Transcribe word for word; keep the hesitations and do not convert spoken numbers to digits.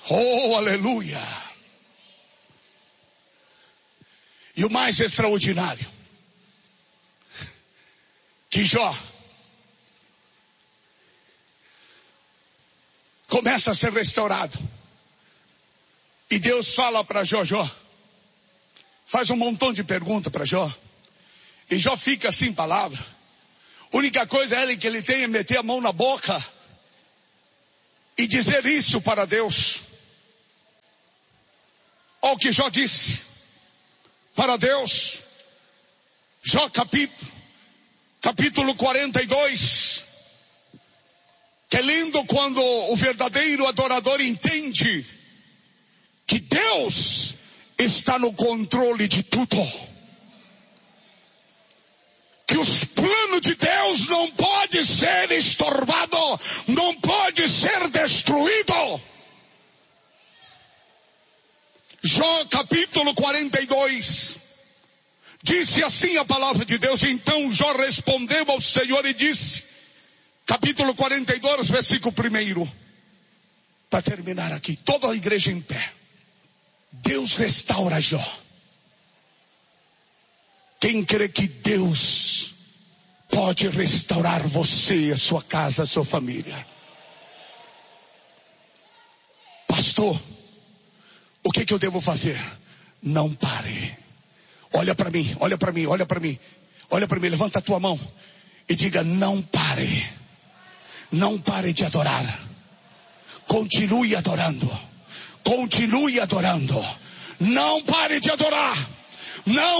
Oh, aleluia. E o mais extraordinário, que Jó começa a ser restaurado. E Deus fala para Jó, Jó, faz um montão de perguntas para Jó. E Jó fica sem palavra. A única coisa é que ele tem é meter a mão na boca e dizer isso para Deus. Olha o que Jó disse para Deus. Jó capítulo, capítulo quarenta e dois. Que é lindo quando o verdadeiro adorador entende que Deus está no controle de tudo. Que os planos de Deus não podem ser estorvados, não pode ser destruído. Jó capítulo quarenta e dois, disse assim a palavra de Deus. Então Jó respondeu ao Senhor e disse, capítulo quarenta e dois, versículo primeiro, para terminar aqui, toda a igreja em pé. Deus restaura Jó. Quem crê que Deus pode restaurar você, a sua casa, a sua família? Pastor, o que que eu devo fazer? Não pare. Olha para mim, olha para mim, olha para mim. Olha para mim, levanta a tua mão e diga, não pare. Não pare de adorar. Continue adorando. Continue adorando. Não pare de adorar. Não